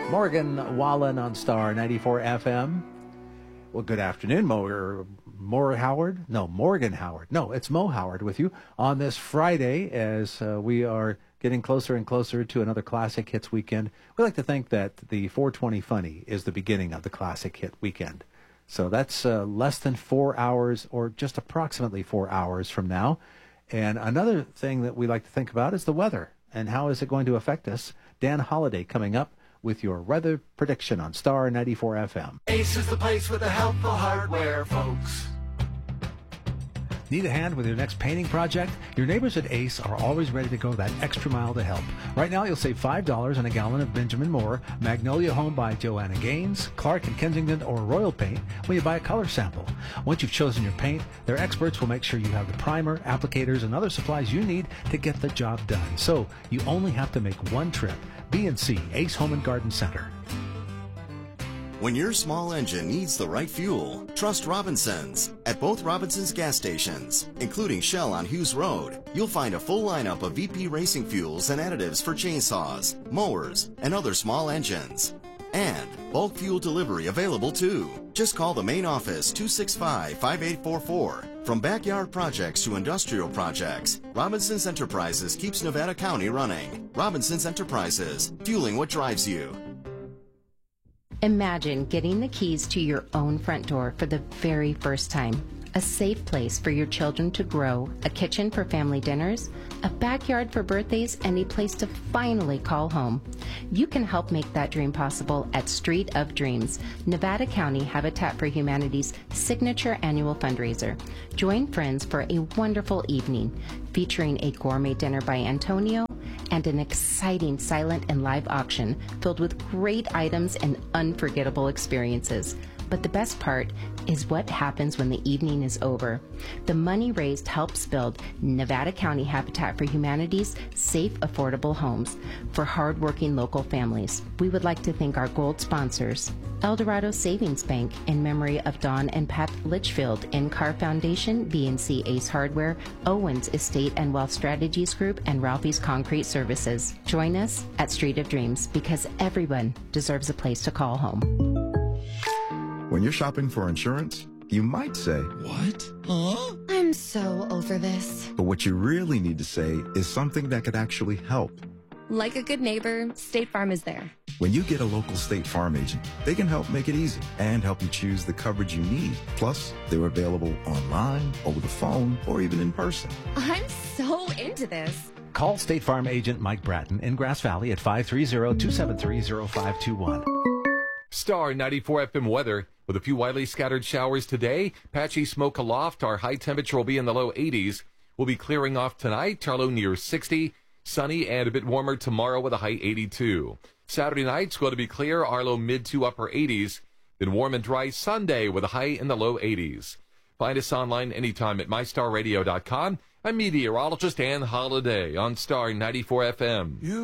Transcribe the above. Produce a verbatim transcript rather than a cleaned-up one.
Morgan Wallen on Star ninety-four F M. Well, good afternoon, Mo, Mo Howard. No, Morgan Howard. No, it's Mo Howard with you on this Friday as uh, we are getting closer and closer to another Classic Hits weekend. We like to think that the four twenty Funny is the beginning of the Classic Hit weekend. So that's uh, less than four hours or just approximately four hours from now. And another thing that we like to think about is the weather and how is it going to affect us. Dan Holliday coming up with your weather prediction on Star ninety-four F M. Ace is the place with the helpful hardware, folks. Need a hand with your next painting project? Your neighbors at Ace are always ready to go that extra mile to help. Right now, you'll save five dollars on a gallon of Benjamin Moore, Magnolia Home by Joanna Gaines, Clark and Kensington, or Royal Paint when you buy a color sample. Once you've chosen your paint, their experts will make sure you have the primer, applicators, and other supplies you need to get the job done. So you only have to make one trip. B and C, Ace Home and Garden Center. When your small engine needs the right fuel, trust Robinsons. At both Robinsons gas stations, including Shell on Hughes Road, you'll find a full lineup of V P Racing fuels and additives for chainsaws, mowers, and other small engines. And bulk fuel delivery available too. Just call the main office two six five, five eight four four. From backyard projects to industrial projects, Robinsons Enterprises keeps Nevada County running. Robinsons Enterprises, fueling what drives you. Imagine getting the keys to your own front door for the very first time. A safe place for your children to grow, a kitchen for family dinners, a backyard for birthdays, and a place to finally call home. You can help make that dream possible at Street of Dreams, Nevada County Habitat for Humanity's signature annual fundraiser. Join friends for a wonderful evening featuring a gourmet dinner by Antonio and an exciting silent and live auction filled with great items and unforgettable experiences. But the best part is what happens when the evening is over. The money raised helps build Nevada County Habitat for Humanity's safe, affordable homes for hardworking local families. We would like to thank our gold sponsors, El Dorado Savings Bank in memory of Don and Pat Litchfield, In-Car Foundation, B and C Ace Hardware, Owens Estate and Wealth Strategies Group, and Ralphie's Concrete Services. Join us at Street of Dreams because everyone deserves a place to call home. When you're shopping for insurance, you might say, "What? Huh?" I'm so over this. But what you really need to say is something that could actually help. Like a good neighbor, State Farm is there. When you get a local State Farm agent, they can help make it easy and help you choose the coverage you need. Plus, they're available online, over the phone, or even in person. I'm so into this. Call State Farm agent Mike Bratton in Grass Valley at five three zero, two seven three, zero five two one. Star ninety-four F M weather with a few widely scattered showers today. Patchy smoke aloft. Our high temperature will be in the low eighties. We'll be clearing off tonight. Our low near sixty. Sunny and a bit warmer tomorrow with a high eighty-two. Saturday night's going to be clear. Our low mid to upper eighties. Then warm and dry Sunday with a high in the low eighties. Find us online anytime at my star radio dot com. I'm meteorologist Dan Holliday on Star ninety-four F M. You